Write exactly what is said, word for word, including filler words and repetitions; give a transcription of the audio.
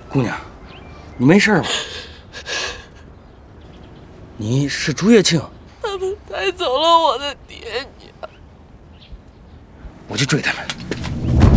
姑娘，你没事吧？你是朱月庆？ 他们带走了我的爹娘， 我去追他们。